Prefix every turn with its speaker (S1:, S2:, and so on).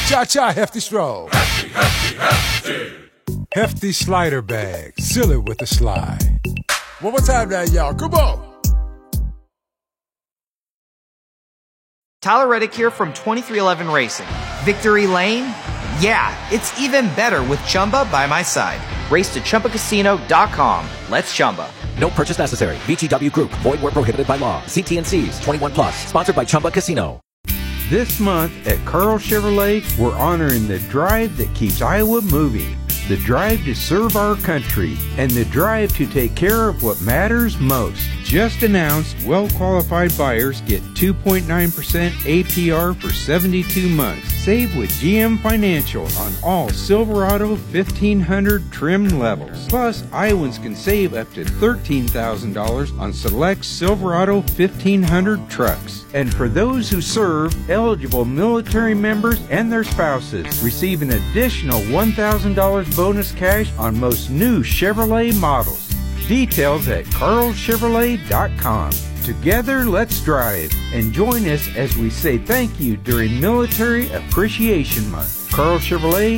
S1: Cha-cha, Hefty Stroll. Hefty slider bag. Seal it with a slide. One more time now, y'all. Come on.
S2: Tyler Reddick here from 2311 Racing. Victory Lane? Yeah, it's even better with Chumba by my side. Race to ChumbaCasino.com. Let's Chumba.
S3: No purchase necessary. VGW Group. Void where prohibited by law. See T&Cs. 21 plus. Sponsored by Chumba Casino.
S4: This month at Carl Chevrolet, we're honoring the drive that keeps Iowa moving. The drive to serve our country, and the drive to take care of what matters most. Just announced, well-qualified buyers get 2.9% APR for 72 months. Save with GM Financial on all Silverado 1500 trim levels. Plus, Iowans can save up to $13,000 on select Silverado 1500 trucks. And for those who serve, eligible military members and their spouses receive an additional $1,000 bonus cash on most new Chevrolet models. Details at carlchevrolet.com. Together, let's drive and join us as we say thank you during Military Appreciation Month. Carl Chevrolet